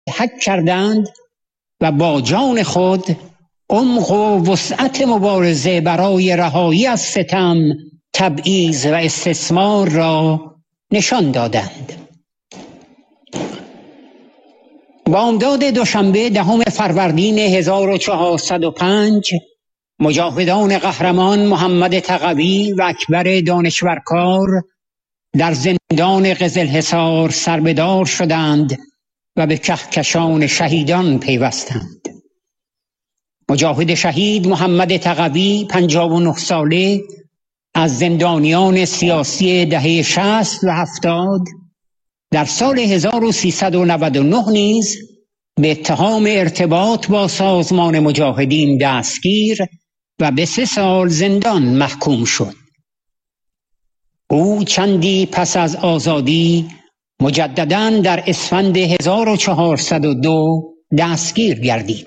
حک کردند و با جان خود عمق و وسعت مبارزه برای رهایی از ستم، تبعیض و استثمار را نشان دادند. بامداد دوشنبه 10 فروردین 1405 مجاهدان قهرمان محمد تقوی و اکبر دانشورکار در زندان قزلحصار سربدار شدند و به کهکشان شهیدان پیوستند. مجاهد شهید محمد تقوی 59 ساله از زندانیان سیاسی دهه 60 و 70 در سال 1399 نیز به اتهام ارتباط با سازمان مجاهدین دستگیر و به 3 سال زندان محکوم شد. او چندی پس از آزادی مجدداً در اسفند 1402 دستگیر گردید.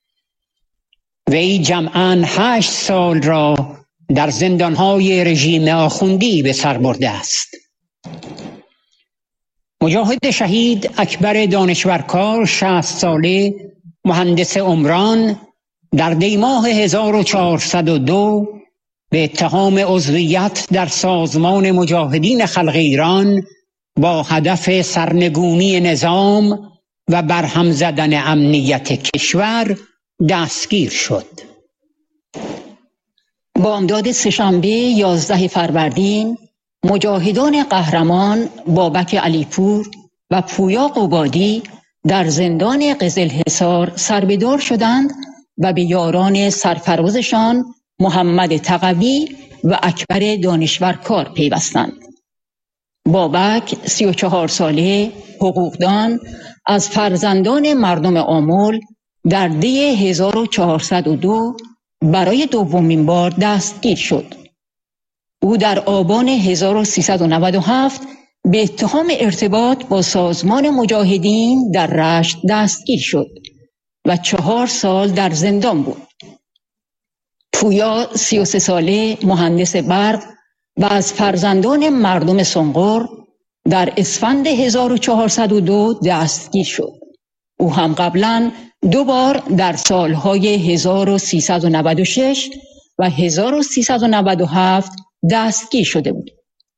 وی جمعاً 8 سال را در زندانهای رژیم آخوندی به سر برده است. مجاهد شهید اکبر دانشورکار 60 ساله مهندس عمران در دیماه 1402 به اتهام عضویت در سازمان مجاهدین خلق ایران با هدف سرنگونی نظام و برهم زدن امنیت کشور دستگیر شد. بامداد سه‌شنبه 11 فروردین مجاهدان قهرمان بابک علیپور و پویا قبادی در زندان قزلحصار سربدار شدند و به یاران سرفرازشان محمد تقوی و اکبر دانشورکار پیوستند. بابک 34 ساله حقوقدان از فرزندان مردم آمل در دی 1402 برای دومین بار دستگیر شد. او در آبان 1397 به اتهام ارتباط با سازمان مجاهدین در رشت دستگیر شد و 4 سال در زندان بود. پویا 33 ساله مهندس برق و از فرزندان مردم سنقر در اسفند 1402 دستگیر شد. او هم قبلاً 2 بار در سالهای 1396 و 1397 دستگیر شده بود.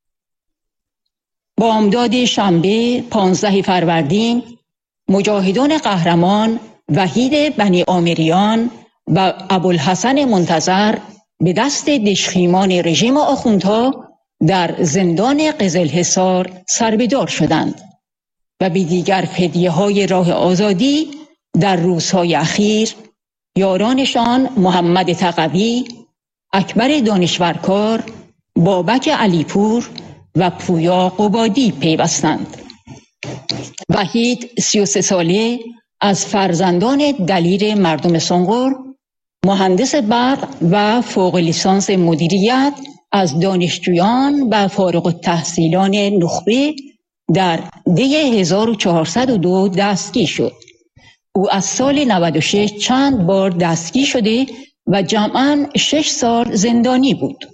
بامداد شنبه 15 فروردین مجاهدان قهرمان وحید بنی عامریان و ابوالحسن منتظر به دست دژخیمان رژیم آخوندها در زندان قزلحصار سربدار شدند و به دیگر فدیه‌های راه آزادی در روزهای اخیر یارانشان محمد تقوی، اکبر دانشورکار، بابک علیپور و پویا قبادی پیوستند. وحید 33 ساله از فرزندان دلیر مردم سنقر، مهندس برق و فوق لیسانس مدیریت از دانشجویان و فارغ التحصیلان نخبه در دی 1402 دستگیر شد. او از سال 96 چند بار دستگیر شده و جمعاً 6 سال زندانی بود.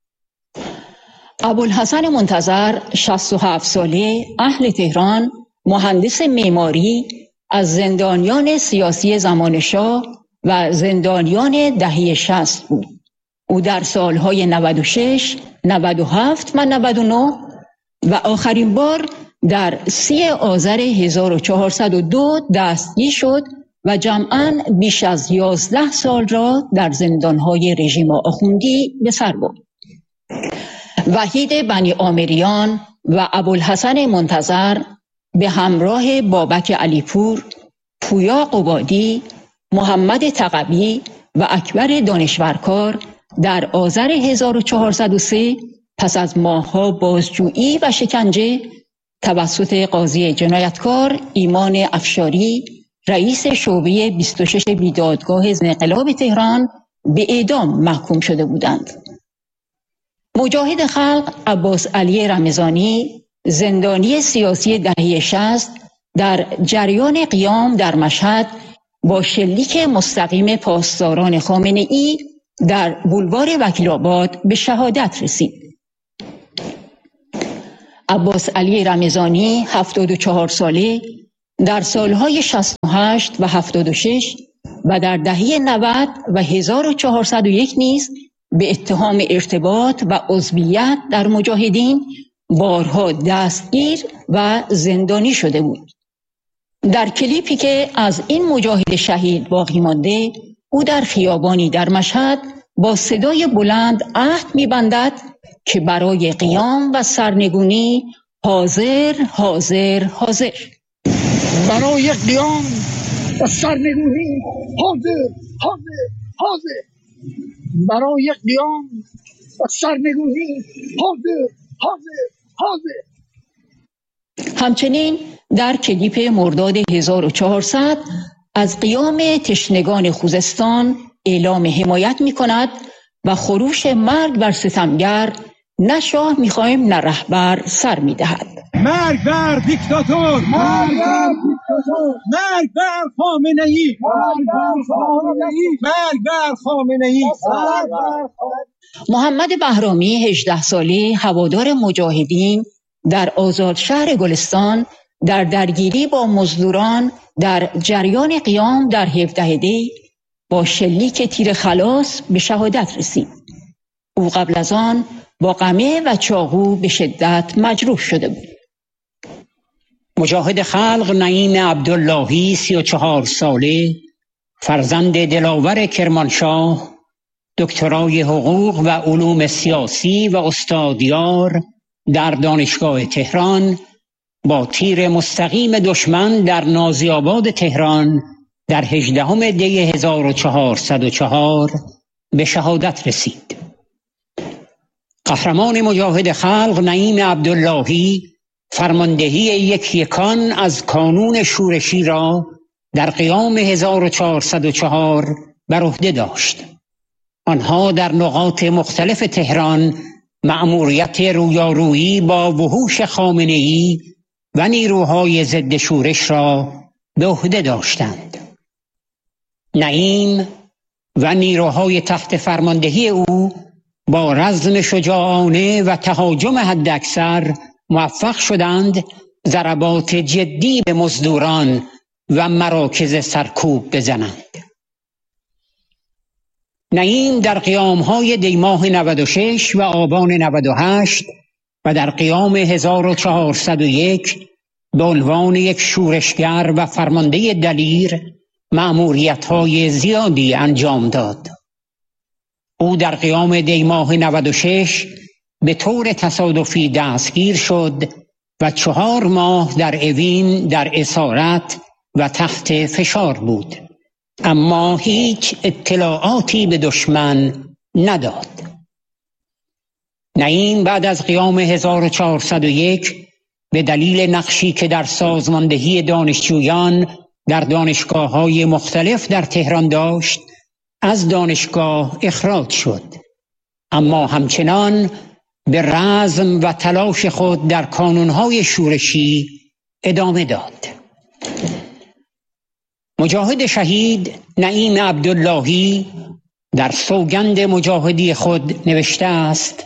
ابوالحسن منتظر 67 ساله اهل تهران، مهندس معماری از زندانیان سیاسی زمان شاه و زندانیان دهه 60 بود. او در سالهای 96، 97 و 99 و آخرین بار در 3 آذر 1402 دستگیر شد و جمعاً بیش از 11 سال را در زندانهای رژیم آخوندی به سر برد. وحید بنی عامریان و ابوالحسن منتظر به همراه بابک علیپور، پویا قبادی، محمد تقوی و اکبر دانشورکار در آذر 1403 پس از ماه‌ها بازجویی و شکنجه توسط قاضی جنایتکار ایمان افشاری، رئیس شعبه 26 بیدادگاه انقلاب تهران، به اعدام محکوم شده بودند. مجاهد خلق عباس علی رمضانی، زندانی سیاسی دهه 60 در جریان قیام در مشهد با شلیک مستقیم پاسداران خامنه‌ای در بولوار وکیل‌آباد به شهادت رسید. عباس علی رمضانی 74 ساله در سالهای 68 و 76 و در دهه 90 و 1401 نیز به اتهام ارتباط و عضویت در مجاهدین بارها دستگیر و زندانی شده بود. در کلیپی که از این مجاهد شهید باقی مانده، او در خیابانی در مشهد با صدای بلند عهد می‌بندد که برای قیام و سرنگونی حاضر حاضر حاضر، برای قیام و سرنگونی حاضر حاضر حاضر، برای قیام و سرنگونی حاضر حاضر حاضر. همچنین در کلیپ مرداد 1400 از قیام تشنگان خوزستان اعلام حمایت می کند و خروش مرگ بر ستمگر، نه شاه میخوایم نه رهبر سر می دهد. مرگ بر دیکتاتور، مرگ بر دیکتاتور، مرگ بر خامنه‌ای، مرگ بر خامنه‌ای، مرگ بر خامنه‌ای. محمد بهرامی 18 ساله هوادار مجاهدین در آزادشهر گلستان در درگیری با مزدوران در جریان قیام در 17 دی با شلیک تیر خلاص به شهادت رسید. او قبل از آن با قمه و چاقو به شدت مجروح شده بود. مجاهد خلق نعیم عبداللهی 34 ساله، فرزند دلاور کرمانشاه، دکترای حقوق و علوم سیاسی و استادیار در دانشگاه تهران، با تیر مستقیم دشمن در نازی‌آباد تهران در 18 دی 1404 به شهادت رسید. قهرمان مجاهد خلق نعیم عبداللهی فرماندهی یکان از کانون شورشی را در قیام 1404 بر عهده داشت. آنها در نقاط مختلف تهران مأموریت رویارویی با وحوش خامنه‌ای و نیروهای ضد شورش را به عهده داشتند. نعیم و نیروهای تحت فرماندهی او با رزم شجاعانه و تهاجم حداکثر موفق شدند ضربات جدی به مزدوران و مراکز سرکوب بزنند. نعیم در قیام‌های دیماه 96 و آبان 98 و در قیام 1401 به عنوان یک شورشگر و فرمانده دلیر مأموریت‌های زیادی انجام داد. او در قیام دیماه 96 به طور تصادفی دستگیر شد و 4 ماه در اوین در اسارت و تحت فشار بود، اما هیچ اطلاعاتی به دشمن نداد. نعیم بعد از قیام 1401 به دلیل نقشی که در سازماندهی دانشجویان در دانشگاه‌های مختلف در تهران داشت، از دانشگاه اخراج شد، اما همچنان به رزم و تلاش خود در کانون‌های شورشی ادامه داد. مجاهد شهید نعیم عبداللهی در سوگند مجاهدی خود نوشته است: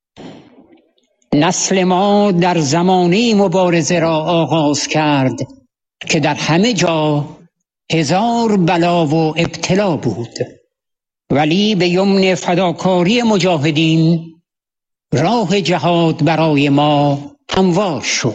نسل ما در زمانه مبارزه را آغاز کرد که در همه جا 1000 بلا و ابتلا بود، ولی به یمن فداکاری مجاهدین راه جهاد برای ما هموار شد.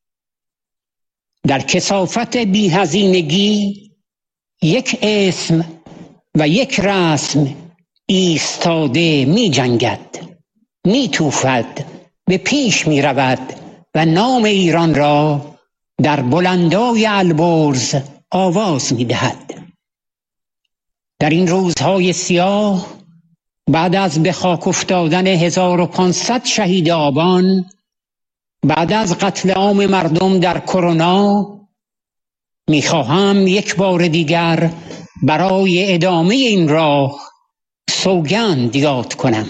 در کثافت بی‌هزینگی یک اسم و یک رسم ایستاده می جنگد، می توفد، به پیش می رود و نام ایران را در بلندای البرز آواز می دهد. در این روزهای سیاه، بعد از به خاک افتادن 1500 شهید آبان، بعد از قتل عام مردم در کرونا، میخواهم یک بار دیگر برای ادامه این راه سوگند یاد کنم.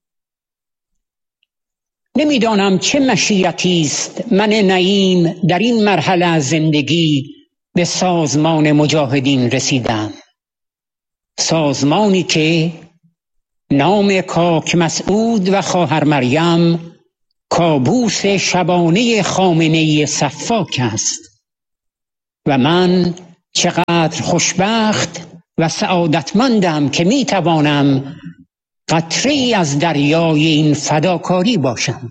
نمیدانم چه مشیتی است من نعیم در این مرحله از زندگی به سازمان مجاهدین رسیدم. سازمانی که نام کاک مسعود و خواهر مریم کابوس شبانه خامنه‌ای سفاک است. و من چقدر خوشبخت و سعادتمندم که می توانم قطره‌ای از دریای این فداکاری باشم.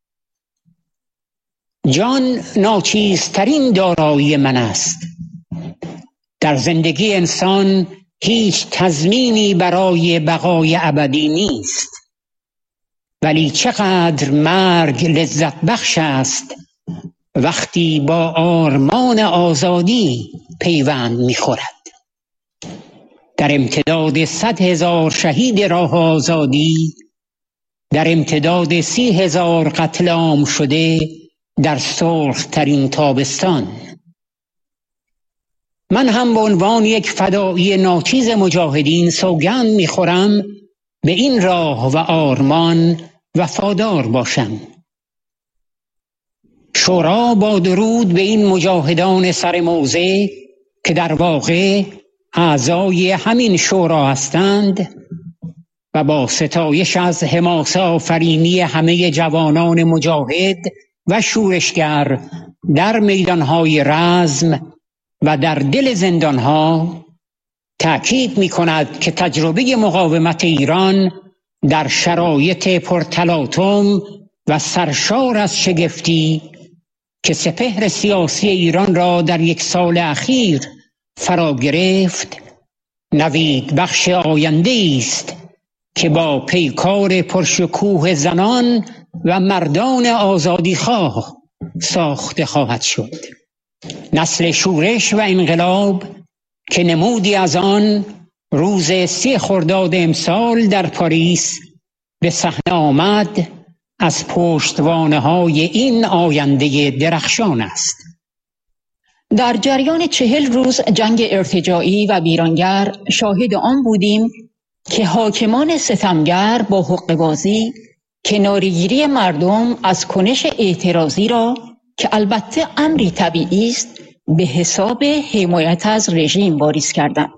جان ناچیزترین دارایی من است. در زندگی انسان هیچ تضمینی برای بقای ابدی نیست، ولی چقدر مرگ لذت بخش است وقتی با آرمان آزادی پیوند می‌خورد. در امتداد 100,000 شهید راه آزادی، در امتداد 30,000 قتل عام شده در سرخ ترین تابستان، من هم به عنوان یک فدایی ناچیز مجاهدین سوگند می‌خورم به این راه و آرمان وفادار باشم. شورا با درود به این مجاهدان سرموضع که در واقع اعضای همین شورا هستند و با ستایش از حماسه آفرینی همه جوانان مجاهد و شورشگر در میدانهای رزم و در دل زندانها، تأکید می کند که تجربه مقاومت ایران در شرایط پرتلاطم و سرشار از شگفتی که سپهر سیاسی ایران را در 1 سال اخیر فرا گرفت، نوید بخش آینده است که با پیکار پرشکوه زنان و مردان آزادیخواه ساخته خواهد شد. نسل شورش و انقلاب که نمودی از آن روز 3 خرداد امسال در پاریس به صحنه آمد، از پشتوانه‌های این آینده درخشان است. در جریان 40 روز جنگ ارتجاعی و ویرانگر شاهد آن بودیم که حاکمان ستمگر با حقه‌بازی کناره‌گیری مردم از کنش اعتراضی را که البته امری طبیعی است به حساب حمایت از رژیم واریز کردند.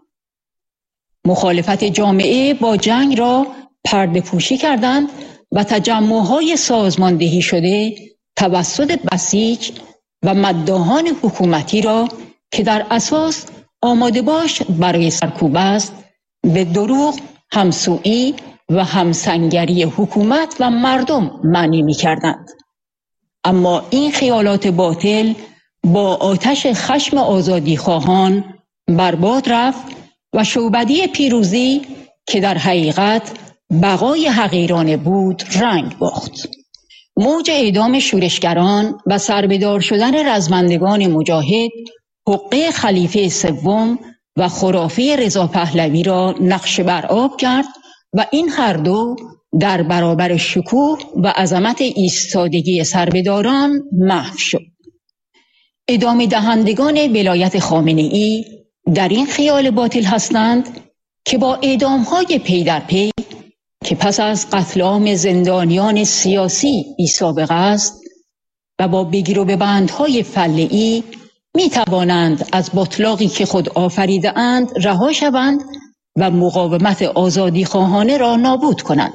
مخالفت جامعه با جنگ را پرده پوشی کردند و تجمع‌های سازماندهی شده توسط بسیج و مداحان حکومتی را که در اساس آماده باش برای سرکوب است، به دروغ، همسویی و همسنگری حکومت و مردم معنی می‌کردند. اما این خیالات باطل با آتش خشم آزادیخواهان برباد رفت و شعبده پیروزی که در حقیقت بقای حقیرانه بود رنگ باخت. موج اعدام شورشگران و سربدار شدن رزمندگان مجاهد حقه خلیفه سوم و خرافه رضا پهلوی را نقش بر آب کرد و این هر دو در برابر شکوه و عظمت ایستادگی سربداران محو شد. ادامه دهندگان ولایت خامنه‌ای در این خیال باطل هستند که با اعدام‌های پی در پی که پس از قتل عام زندانیان سیاسی بی‌سابقه است و با بگیر و ببندهای فله‌ای می توانند از بطلاقی که خود آفریده اند رها شوند و مقاومت آزادیخواهانه را نابود کنند.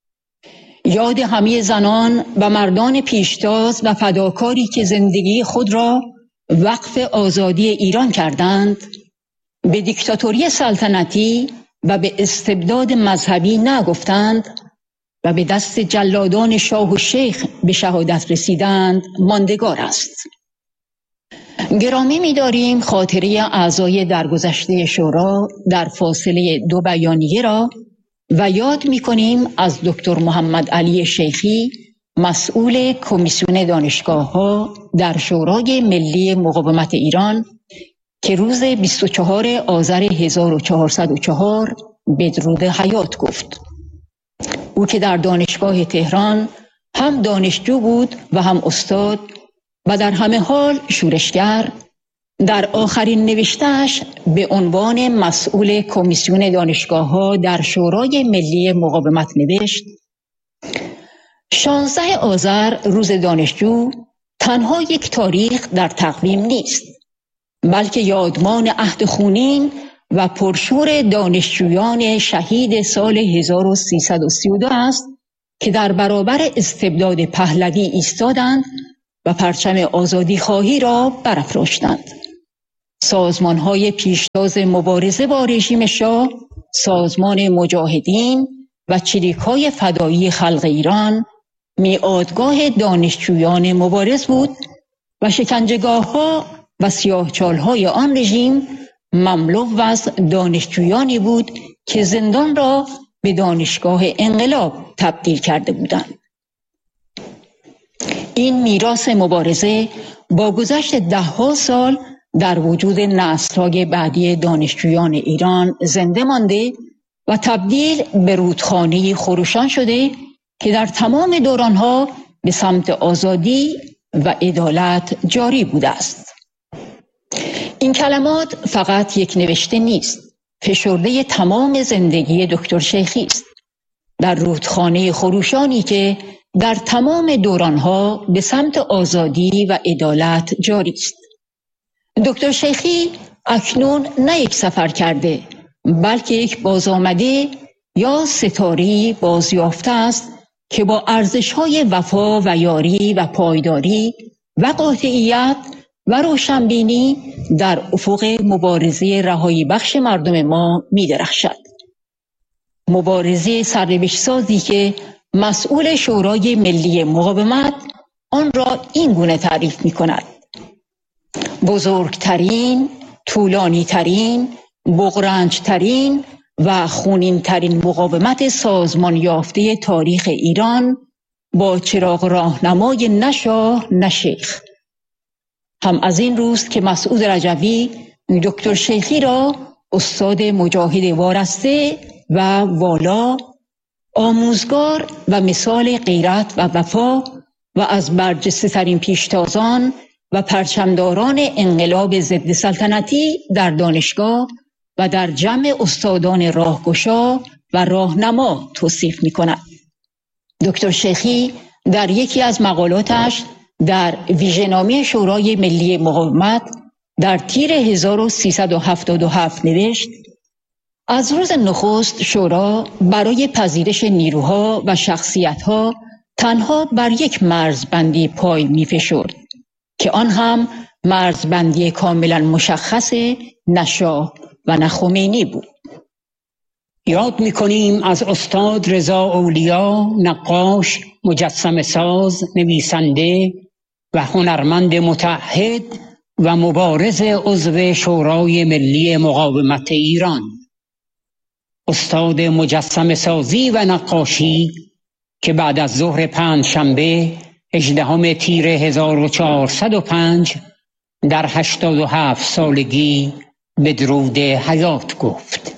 یاد همه زنان و مردان پیشتاز و فداکاری که زندگی خود را وقف آزادی ایران کردند، به دیکتاتوری سلطنتی و به استبداد مذهبی نگفتند و به دست جلادان شاه و شیخ به شهادت رسیدند، ماندگار است. گرامی می‌داریم خاطره اعضای درگذشته شورا در فاصله 2 بیانیه را و یاد می‌کنیم از دکتر محمد علی شیخی، مسئول کمیسیون دانشگاه‌ها در شورای ملی مقاومت ایران، که روز 24 آذر 1404 بدرود حیات گفت. او که در دانشگاه تهران هم دانشجو بود و هم استاد و در همه حال شورشگر، در آخرین نوشته‌اش به عنوان مسئول کمیسیون دانشگاه‌ها در شورای ملی مقاومت نوشت: 16 آذر روز دانشجو تنها یک تاریخ در تقویم نیست، بلکه یادمان عهد خونین و پرشور دانشجویان شهید سال 1332 است که در برابر استبداد پهلوی ایستادند و پرچم آزادیخواهی را برافراشتند. سازمان‌های پیشتاز مبارزه با رژیم شاه، سازمان مجاهدین و چریک‌های فدایی خلق ایران میعادگاه دانشجویان مبارز بود و شکنجهگاه‌ها و سیاهچال‌های آن رژیم مملو از دانشجویانی بود که زندان را به دانشگاه انقلاب تبدیل کرده بودند. این میراث مبارزه با گذشت ده‌ها سال در وجود نسل‌های بعدی دانشجویان ایران زنده مانده و تبدیل به رودخانه خروشان شده که در تمام دوران‌ها به سمت آزادی و عدالت جاری بوده است. این کلمات فقط یک نوشته نیست، فشرده تمام زندگی دکتر شیخی است. در رودخانه خروشانی که در تمام دوران‌ها به سمت آزادی و عدالت جاری است. دکتر شیخی اکنون نه یک سفر کرده، بلکه یک بازآمده یا ستاره‌ای بازیافته است که با ارزش‌های وفا و یاری و پایداری و قاطعیت و روشنبینی در افق مبارزه رهایی بخش مردم ما می‌درخشد. مبارزه سرنوشت‌سازی که مسئول شورای ملی مقاومت آن را این گونه تعریف می‌کند: بزرگترین، طولانی‌ترین، بغرنج‌ترین و خونین‌ترین مقاومت سازمان یافته تاریخ ایران با چراغ راهنمای نه شاه نه شیخ. هم از این روست که مسعود رجوی دکتر شیخی را استاد مجاهد وارسته و والا، آموزگار و مثال غیرت و وفا و از برجسته ترین پیشتازان و پرچمداران انقلاب ضد سلطنتی در دانشگاه و در جمع استادان راهگشا و راهنما توصیف می‌کند. دکتر شیخی در یکی از مقالاتش در ویژه‌نامه شورای ملی مقاومت در تیر 1377 نوشت: از روز نخست شورا برای پذیرش نیروها و شخصیتها تنها بر یک مرزبندی پای می‌فشرد که آن هم مرزبندی کاملا مشخص نه شاه و نه خمینی بود. یاد می‌کنیم از استاد رضا اولیا، نقاش، مجسمه ساز، نویسنده و هنرمند متعهد و مبارز عضو شورای ملی مقاومت ایران. استاد مجسمه سازی و نقاشی که بعد از ظهر پنجشنبه 18 تیر 1405 در 87 سالگی بدرود حیات گفت.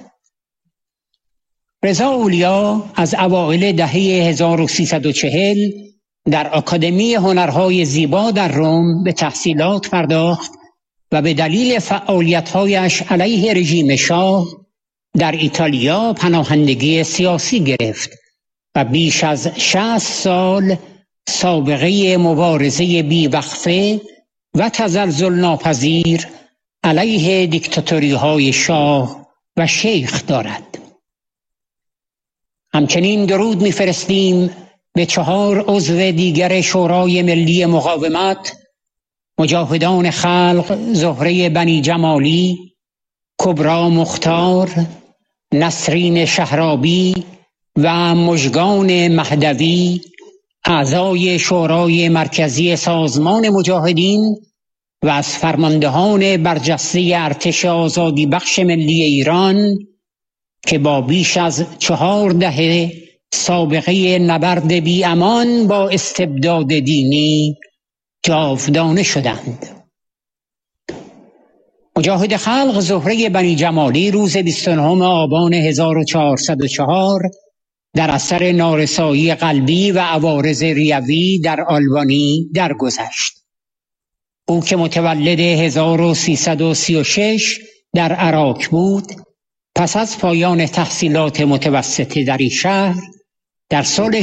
رضا اولیا از اوایل دهه 1340 در آکادمی هنرهای زیبا در روم به تحصیلات پرداخت و به دلیل فعالیت‌هایش علیه رژیم شاه در ایتالیا پناهندگی سیاسی گرفت و بیش از 60 سال سابقه مبارزه بیوقفه و تزلزل ناپذیر علیه دیکتاتوری‌های شاه و شیخ دارد. همچنین درود می‌فرستیم به 4 عضو دیگر شورای ملی مقاومت، مجاهدان خلق زهره بنی جمالی، کبرا مختار، نسرین شهرابی و مژگان مهدوی، اعضای شورای مرکزی سازمان مجاهدین و از فرماندهان برجسته ارتش آزادی بخش ملی ایران که با بیش از 4 دهه سابقه نبرد بی امان با استبداد دینی جاودانه شدند. مجاهد خلق زهره بنی جمالی روز 29 آبان 1404 در اثر نارسایی قلبی و عوارض ریوی در آلبانی درگذشت. او که متولد 1336 در عراق بود، پس از پایان تحصیلات متوسطه در این شهر در سال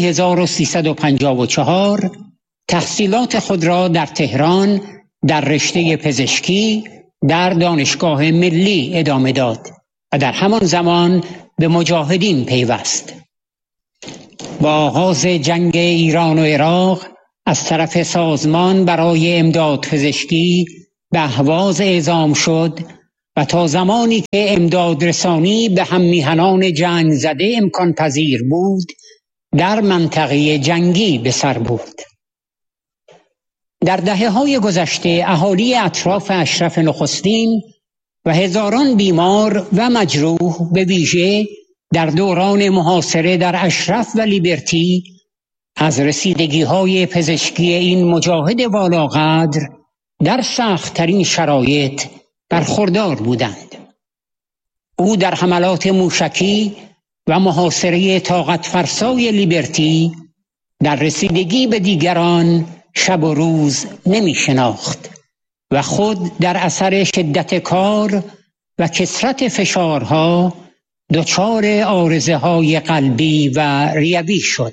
1354 تحصیلات خود را در تهران در رشته پزشکی در دانشگاه ملی ادامه داد و در همان زمان به مجاهدین پیوست. با آغاز جنگ ایران و عراق از طرف سازمان برای امداد پزشکی به اهواز اعزام شد و تا زمانی که امداد رسانی به هم میهنان جنگ زده امکان پذیر بود در منطقه جنگی به سر برد. در دهه‌های گذشته اهالی اطراف اشرف نخستین و هزاران بیمار و مجروح به ویژه در دوران محاصره در اشرف و لیبرتی از رسیدگی‌های پزشکی این مجاهد والاقدر در سخت‌ترین شرایط برخوردار بودند. او در حملات موشکی و محاصره طاقت فرسای لیبرتی در رسیدگی به دیگران شب و روز نمی شناخت و خود در اثر شدت کار و کثرت فشارها دچار عارضه‌های قلبی و ریوی شد.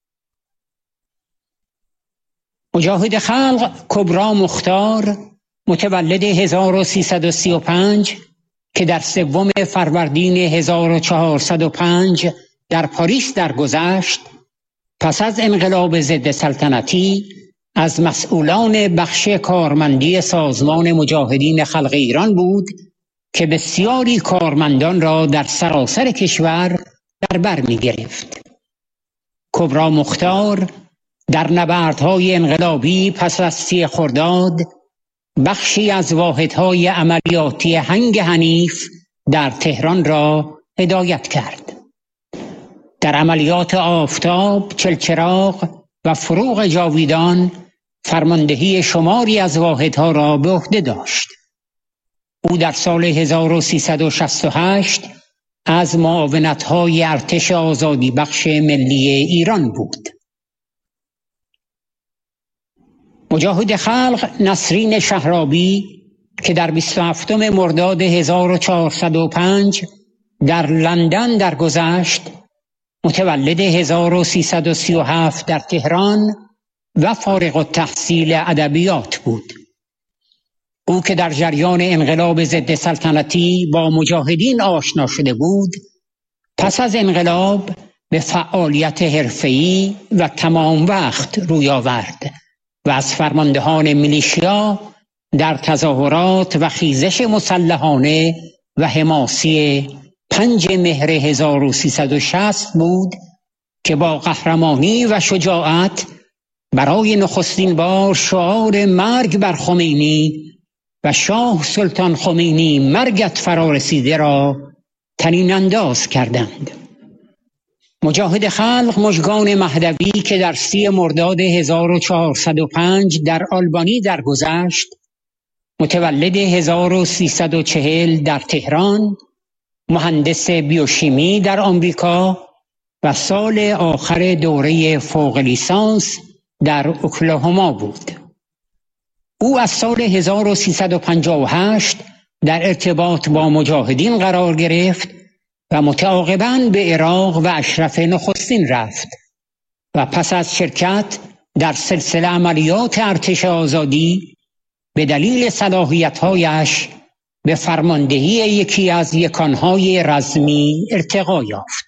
مجاهد خلق کبری مختار متولد 1335 که در 3 فروردین 1405 در پاریس درگذشت، پس از انقلاب ضد سلطنتی از مسئولان بخش کارمندی سازمان مجاهدین خلق ایران بود که بسیاری کارمندان را در سراسر کشور در بر می گرفت. کبری مختار در نبردهای انقلابی پس از 30 خرداد بخشی از واحدهای عملیاتی هنگ حنیف در تهران را هدایت کرد. در عملیات آفتاب، چلچراغ و فروغ جاویدان فرماندهی شماری از واحدها را به عهده داشت. او در سال 1368 از معاونت‌های ارتش آزادی بخش ملی ایران بود. مجاهد خلق نسرین شهرابی که در 27 مرداد 1405 در لندن درگذشت، متولد 1337 در تهران و فارغ التحصیل ادبیات بود. او که در جریان انقلاب ضد سلطنتی با مجاهدین آشنا شده بود، پس از انقلاب به فعالیت حرفه‌ای و تمام وقت روی آورد و از فرماندهان میلیشیا در تظاهرات و خیزش مسلحانه و حماسی 5 مهر 1360 بود که با قهرمانی و شجاعت برای نخستین بار شعار مرگ بر خمینی و شاه سلطان خمینی مرگت فرا رسیده را طنین انداز کردند. مجاهد خلق مژگان مهدوی که در 30 مرداد 1405 در آلبانی درگذشت، متولد 1340 در تهران، مهندس بیوشیمی در آمریکا و سال آخر دوره فوق لیسانس در اوکلاهوما بود. او از سال 1358 در ارتباط با مجاهدین قرار گرفت و متعاقباً به عراق و اشرف نخستین رفت و پس از شرکت در سلسله عملیات ارتش آزادی به دلیل صلاحیت‌هایش به فرماندهی یکی از یکانهای رزمی ارتقا یافت.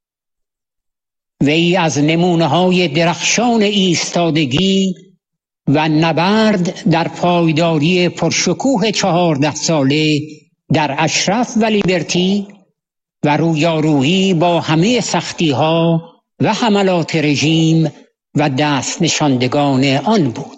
وی از نمونه‌های درخشان ایستادگی و نبرد در پایداری پرشکوه 14 ساله در اشرف و لیبرتی و رویارویی با همه سختی‌ها و حملات رژیم و دست نشاندگان آن بود.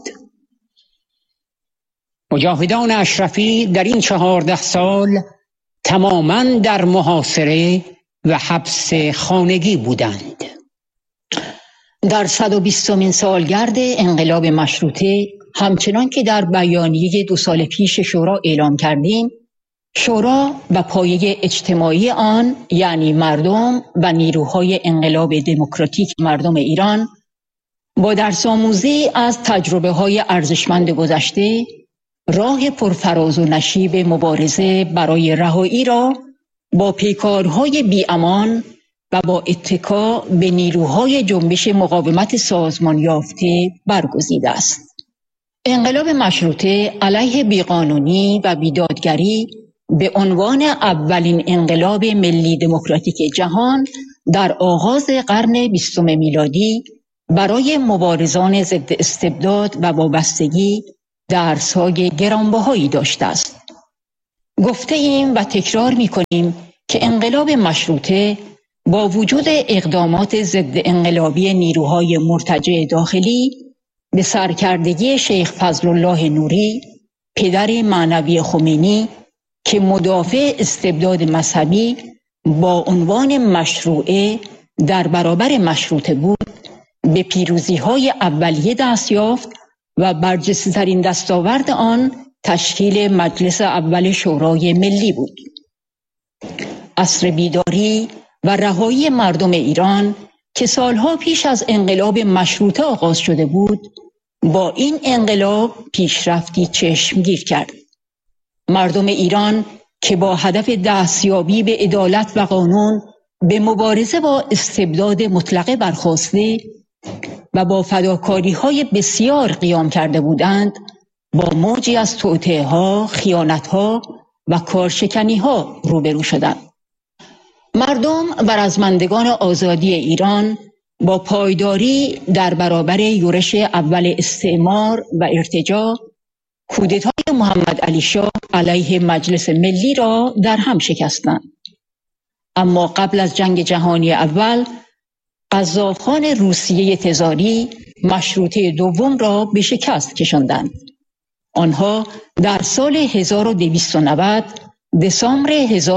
مجاهدان اشرفی در این 14 سال تماماً در محاصره و حبس خانگی بودند. در 120مین سالگرد انقلاب مشروطه، همچنان که در بیانیه 2 سال پیش شورا اعلام کردیم، شورا و پایه اجتماعی آن یعنی مردم و نیروهای انقلاب دموکراتیک مردم ایران با درس آموزی از تجربه‌های ارزشمند گذشته، راه پرفراز و نشیب مبارزه برای رهایی را با پیکارهای بی‌امان و با اتکا به نیروهای جنبش مقاومت سازمان یافته برگزیده است. انقلاب مشروطه علیه بیقانونی و بیدادگری به عنوان اولین انقلاب ملی دموکراتیک جهان در آغاز قرن 20 میلادی برای مبارزان ضد استبداد و وابستگی درس‌های گرانبهایی داشته است. گفته ایم و تکرار می کنیم که انقلاب مشروطه با وجود اقدامات ضد انقلابی نیروهای مرتجع داخلی به سرکردگی شیخ فضلالله نوری، پدر معنوی خمینی که مدافع استبداد مذهبی با عنوان مشروعه در برابر مشروطه بود، به پیروزی‌های اولیه دست یافت و برجسته‌ترین دستاورد آن تشکیل مجلس اول شورای ملی بود. عصر بیداری و رهایی مردم ایران که سالها پیش از انقلاب مشروطه آغاز شده بود، با این انقلاب پیشرفتی چشمگیر کرد. مردم ایران که با هدف دستیابی به عدالت و قانون به مبارزه با استبداد مطلقه برخاسته و با فداکاری‌های بسیار قیام کرده بودند، با موجی از توطئه‌ها، خیانت‌ها و کارشکنی‌ها روبرو شدند. مردم و رزمندگان آزادی ایران با پایداری در برابر یورش اول استعمار و ارتجاع، کودتای محمد علی شاه علیه مجلس ملی را در هم شکستند. اما قبل از جنگ جهانی اول، قزاق‌خان روسیه تزاری مشروطه دوم را به شکست کشاندند. آنها در سال 1290، دسامبر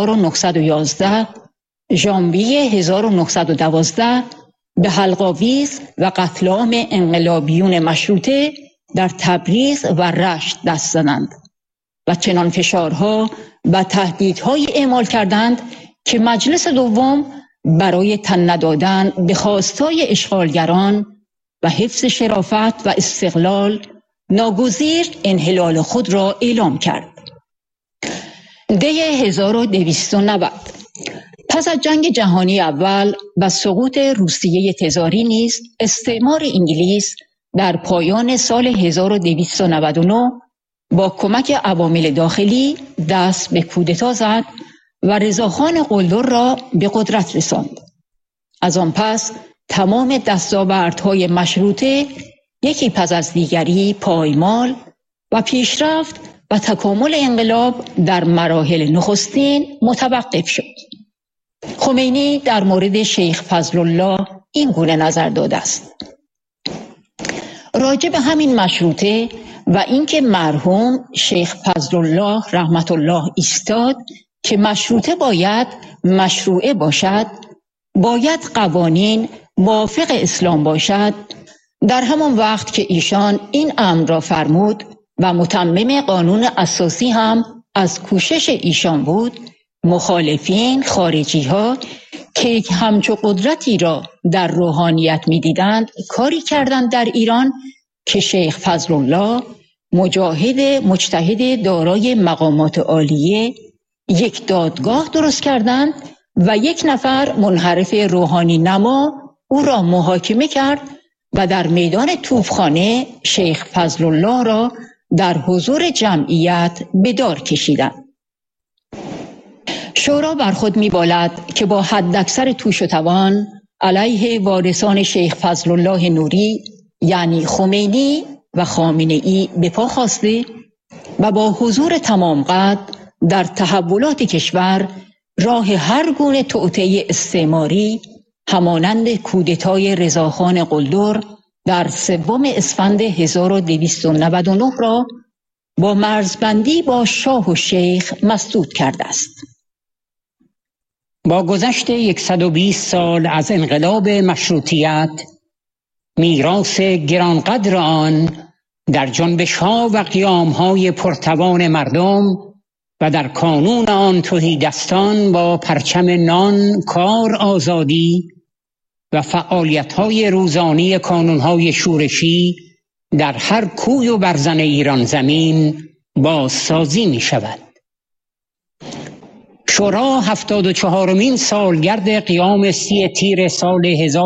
1911، ژانویه 1912 به حلق‌آویز و قتل عام انقلابیون مشروطه در تبریز و رشت دست زدند و چنان فشارها و تهدیدهای اعمال کردند که مجلس دوم برای تن ندادن به خواستای اشغالگران و حفظ شرافت و استقلال ناگزیر انحلال خود را اعلام کرد. دی 1290 پس از جنگ جهانی اول و سقوط روسیه تزاری نیز، استعمار انگلیس در پایان سال 1299 با کمک عوامل داخلی دست به کودتا زد و رضاخان قلدر را به قدرت رساند. از آن پس تمام دستاوردهای مشروطه یکی پس از دیگری پایمال و پیشرفت و تکامل انقلاب در مراحل نخستین متوقف شد. خمینی در مورد شیخ فضلالله این گونه نظر داده است: راجع به همین مشروطه و اینکه مرحوم شیخ فضلالله رحمت الله ایستاد که مشروطه باید مشروعه باشد، باید قوانین موافق اسلام باشد، در همان وقت که ایشان این امر را فرمود و متمم قانون اساسی هم از کوشش ایشان بود، مخالفین خارجی ها که همچو قدرتی را در روحانیت می دیدند کاری کردند در ایران که شیخ فضلالله مجاهد مجتهد دارای مقامات عالیه یک دادگاه درست کردند و یک نفر منحرف روحانی نما او را محاکمه کرد و در میدان توپخانه شیخ فضلالله را در حضور جمعیت به دار کشیدند. شورا بر خود می‌بالد که با حداکثر توش و توان علیه وارثان شیخ فضلالله نوری یعنی خمینی و خامنه‌ای به پا خواسته و با حضور تمام قد در تحولات کشور راه هر گونه توطئه استعماری همانند کودتای رضاخان قلدر در 3 اسفند 1299 را با مرزبندی با شاه و شیخ مسدود کرده است. با گذشت 120 سال از انقلاب مشروطیت، میراث گرانقدر آن در جنبش‌ها و قیام‌های پرتوان مردم و در کانون آن تهیدستان با پرچم نان، کار، آزادی و فعالیت‌های روزانه کانون‌های شورشی در هر کوی و برزن ایران زمین بازسازی می‌شود. شورا 74مین سالگرد قیام 30 تیر سال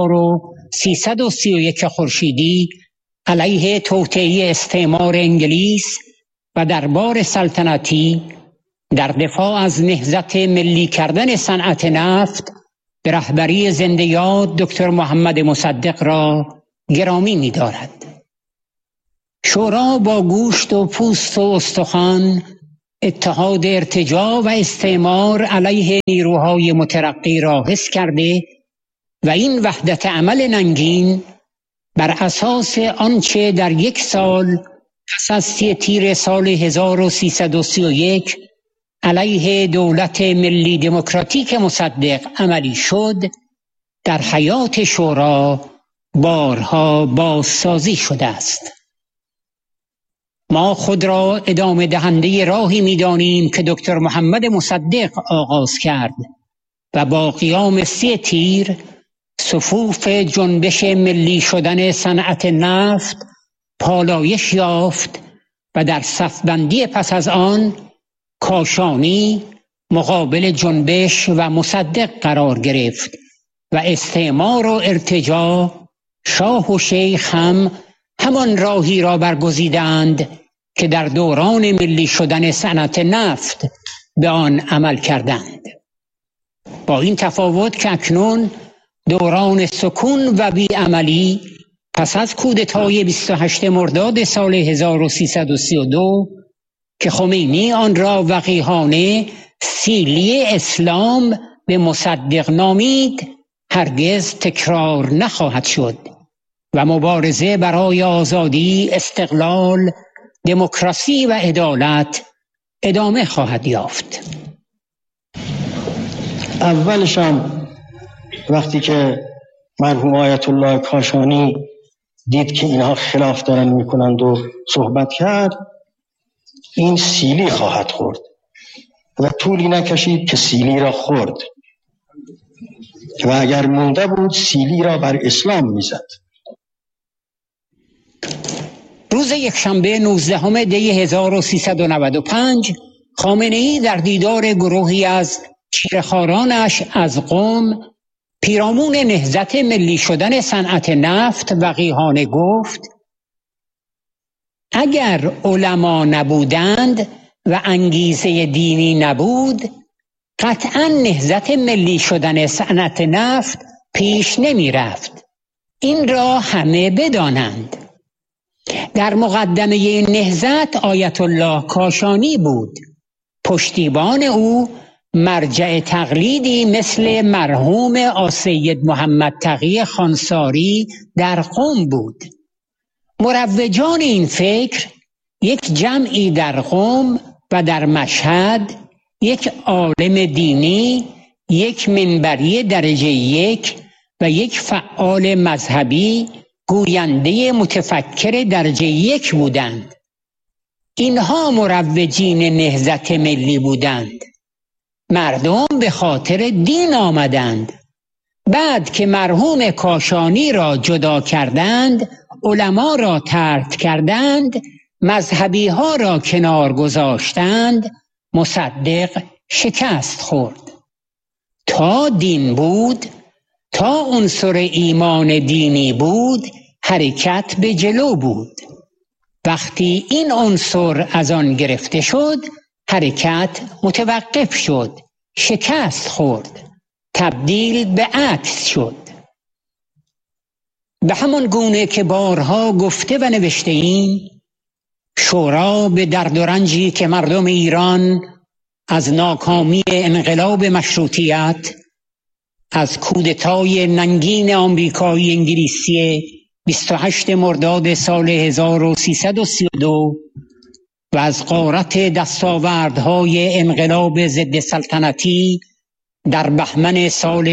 1331 خورشیدی علیه توطئه استعمار انگلیس و دربار سلطنتی در دفاع از نهضت ملی کردن صنعت نفت به رهبری زنده یاد دکتر محمد مصدق را گرامی می‌دارد. شورا با گوشت و پوست و استخوان اتحاد ارتجاع و استعمار علیه نیروهای مترقی را حس کرده و این وحدت عمل ننگین بر اساس آنچه در یک سال پس از 3 تیر سال 1331 علیه دولت ملی دموکراتیک مصدق عملی شد، در حیات شورا بارها بازسازی شده است. ما خود را ادامه دهنده راهی می‌دانیم که دکتر محمد مصدق آغاز کرد و با قیام 3 تیر صفوف جنبش ملی شدن صنعت نفت پالایش یافت و در صفبندی پس از آن کاشانی مقابل جنبش و مصدق قرار گرفت و استعمار و ارتجاع، شاه و شیخ هم همان راهی را برگزیدند که در دوران ملی شدن صنعت نفت به آن عمل کردند. با این تفاوت که اکنون دوران سکون و بیعملی پس از کودتای 28 مرداد سال 1332 که خمینی آن را وقیحانه سیلی اسلام به مصدق نامید هرگز تکرار نخواهد شد و مبارزه برای آزادی، استقلال، دموکراسی و عدالت ادامه خواهد یافت. اولش هم وقتی که مرحوم آیت الله کاشانی دید که اینها خلاف دارن میکنند و صحبت کرد، این سیلی خواهد خورد و طولی نکشید که سیلی را خورد و اگر مونده بود سیلی را بر اسلام میزد. روز یکشنبه 19 دی 1395 خامنه‌ای در دیدار گروهی از چیره‌خوارانش از قم پیرامون نهضت ملی شدن صنعت نفت وقیحانه گفت: اگر علما نبودند و انگیزه دینی نبود، قطعاً نهضت ملی شدن صنعت نفت پیش نمی رفت. این را همه بدانند. در مقدمه این نهضت آیت الله کاشانی بود. پشتیبان او مرجع تقلیدی مثل مرحوم آسید محمد تقی خانساری در قم بود. مروجان این فکر یک جمعی در قم و در مشهد، یک عالم دینی، یک منبری درجه 1 و یک فعال مذهبی گوینده متفکر درجه 1 بودند. اینها مروجین نهضت ملی بودند. مردم به خاطر دین آمدند. بعد که مرحوم کاشانی را جدا کردند، علما را طرد کردند، مذهبی ها را کنار گذاشتند، مصدق شکست خورد. تا دین بود، تا عنصر ایمان دینی بود، حرکت به جلو بود. وقتی این عنصر از آن گرفته شد، حرکت متوقف شد، شکست خورد، تبدیل به عکس شد. به همان گونه که بارها گفته و نوشته ایم، شورا به درد و رنجی که مردم ایران از ناکامی انقلاب مشروطیت، از کودتای ننگین آمریکایی انگلیسی 28 مرداد سال 1332 و از غارت دستاوردهای انقلاب ضد سلطنتی در بهمن سال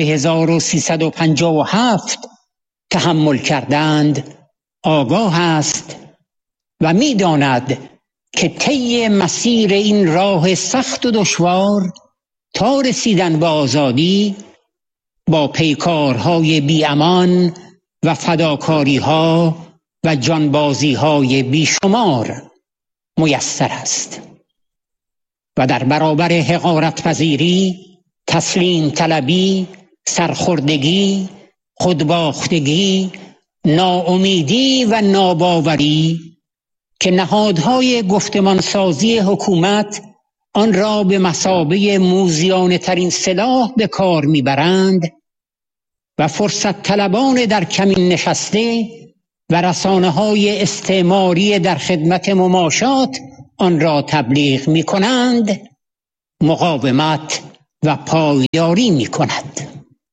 1357 تحمل کردند آگاه است و می‌داند که طی مسیر این راه سخت و دشوار تا رسیدن به آزادی با پیکارهای بی‌امان و فداکاری‌ها و جانبازی‌های بیشمار میسر است و در برابر حقارت پذیری، تسلیم طلبی، سرخوردگی، خودباختگی، ناامیدی و ناباوری که نهادهای گفتمانسازی حکومت آن را به مثابه موذیانه ترین سلاح به کار میبرند و فرصت طلبان در کمین نشسته و رسانه‌های استعماری در خدمت مماشات آن را تبلیغ می کنند مقاومت و پایداری می کند.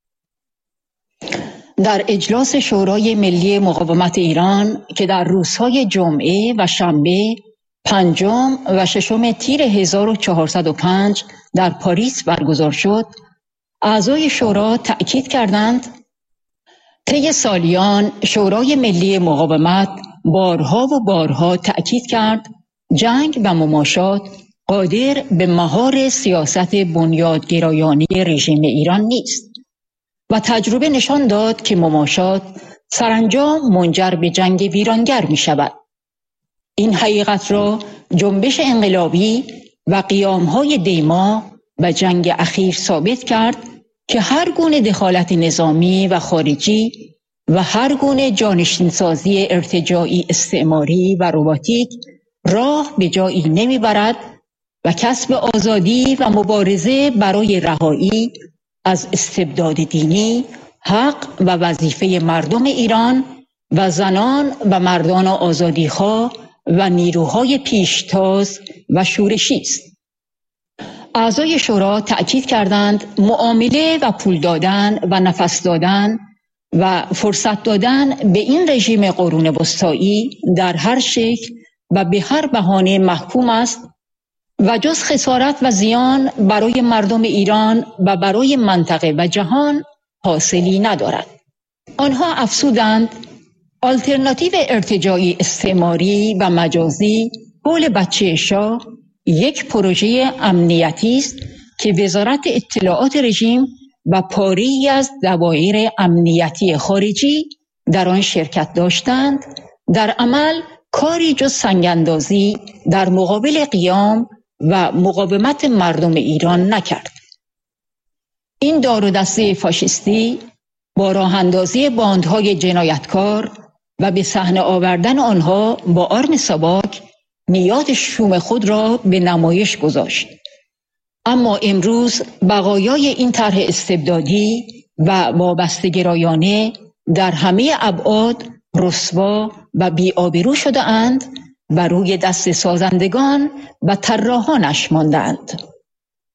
در اجلاس شورای ملی مقاومت ایران که در روزهای جمعه و شنبه 5 و 6 تیر 1405 در پاریس برگزار شد، اعضای شورا تأکید کردند طی سالیان شورای ملی مقاومت بارها و بارها تأکید کرد جنگ و مماشات قادر به مهار سیاست بنیادگرایانه رژیم ایران نیست و تجربه نشان داد که مماشات سرانجام منجر به جنگ ویرانگر می شود. این حقیقت را جنبش انقلابی و قیام‌های دیما و جنگ اخیر ثابت کرد که هر گونه دخالت نظامی و خارجی و هر گونه جانشین‌سازی ارتجاعی استعماری و رباتیک راه به جایی نمیبرد و کسب آزادی و مبارزه برای رهایی از استبداد دینی حق و وظیفه مردم ایران و زنان و مردان آزادیخواه و نیروهای پیشتاز و شورشی است. اعضای شورا تأکید کردند معامله و پول دادن و نفس دادن و فرصت دادن به این رژیم قرون وسطایی در هر شکل و به هر بهانه محکوم است و جز خسارت و زیان برای مردم ایران و برای منطقه و جهان حاصلی ندارد. آنها افزودند آلترناتیو ارتجاعی استعماری و مجازی قول بچه شاه یک پروژه امنیتی است که وزارت اطلاعات رژیم و پاره‌ای از دوائر امنیتی خارجی در آن شرکت داشتند، در عمل کاری جز سنگ‌اندازی در مقابل قیام و مقاومت مردم ایران نکرد. این دار و دسته فاشیستی با راه اندازی باندهای جنایتکار و به صحنه آوردن آنها با آرم ساواک نیات شوم خود را به نمایش گذاشت. اما امروز بقایای این طرح استبدادی و وابسته‌گرایانه در همه ابعاد رسوا و بی‌آبرو شده اند و روی دست سازندگان و طراحانش ماندند.